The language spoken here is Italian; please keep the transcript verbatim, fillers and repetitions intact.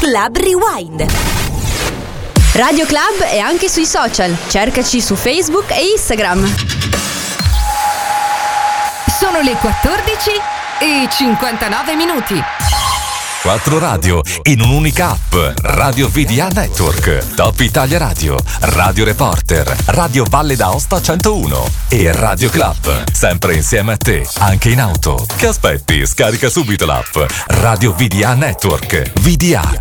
Club Rewind. Radio Club è anche sui social. Cercaci su Facebook e Instagram. Sono le quattordici e cinquantanove minuti. Quattro radio in un'unica app. Radio V D A Network, Top Italia Radio, Radio Reporter, Radio Valle d'Aosta centouno e Radio Club. Sempre insieme a te, anche in auto. Che aspetti? Scarica subito l'app Radio V D A Network. V D A